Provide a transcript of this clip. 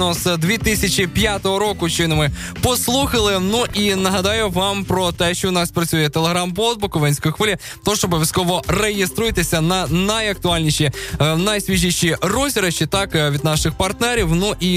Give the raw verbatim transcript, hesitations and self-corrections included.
з дві тисячі п'ятого року, щойно ми послухали. Ну і нагадаю вам про те, що у нас працює телеграм-бот Буковинської хвилі. Тож обов'язково реєструйтеся на найактуальніші, найсвіжіші розіграші, так, від наших партнерів. Ну і